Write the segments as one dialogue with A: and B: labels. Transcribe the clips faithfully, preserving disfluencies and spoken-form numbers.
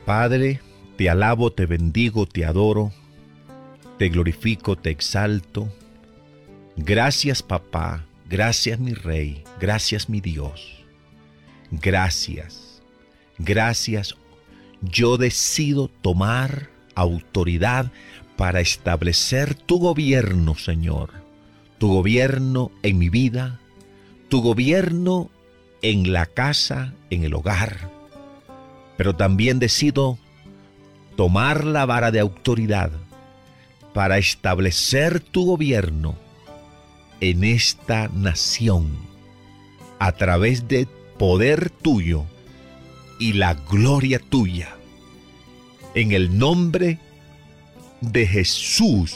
A: Padre, te alabo, te bendigo, te adoro, te glorifico, te exalto. Gracias, papá, gracias, mi Rey, gracias, mi Dios. Gracias, gracias. Yo decido tomar autoridad para establecer tu gobierno, Señor. Tu gobierno en mi vida, tu gobierno en la casa, en el hogar. Pero también decido tomar la vara de autoridad para establecer tu gobierno en esta nación a través de poder tuyo y la gloria tuya. En el nombre de Jesús.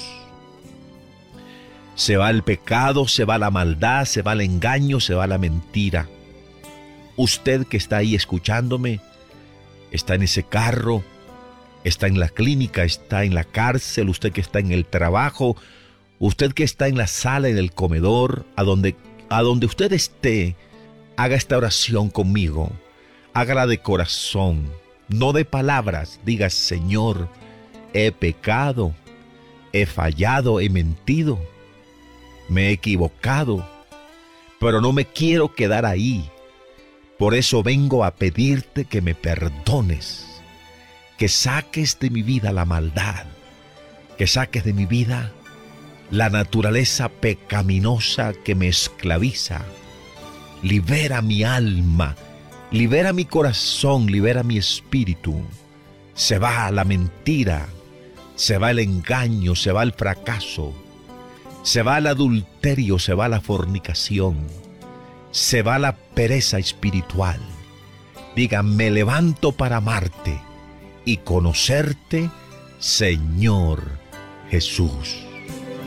A: Se va el pecado, se va la maldad, se va el engaño, se va la mentira. Usted que está ahí escuchándome, está en ese carro, está en la clínica, está en la cárcel, usted que está en el trabajo, usted que está en la sala, en el comedor, a donde, a donde usted esté, haga esta oración conmigo. Hágala de corazón, no de palabras. Diga: Señor, he pecado, he fallado, he mentido, me he equivocado, pero no me quiero quedar ahí. Por eso vengo a pedirte que me perdones, que saques de mi vida la maldad, que saques de mi vida la naturaleza pecaminosa que me esclaviza. Libera mi alma, libera mi corazón, libera mi espíritu. Se va la mentira, se va el engaño, se va el fracaso, se va el adulterio, se va la fornicación, se va la pereza espiritual. Diga: me levanto para amarte y conocerte, Señor Jesús.